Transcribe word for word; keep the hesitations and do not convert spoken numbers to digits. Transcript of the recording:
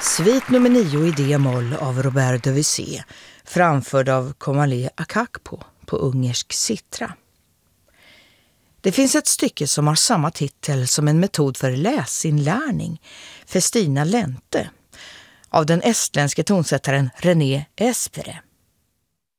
Svit nummer nio i D-moll av Robert Debussy, framförd av Komale Akakpo på ungersk sitra. Det finns ett stycke som har samma titel som en metod för läsinlärning, Festina Lente, av den estländske tonsättaren René Espere.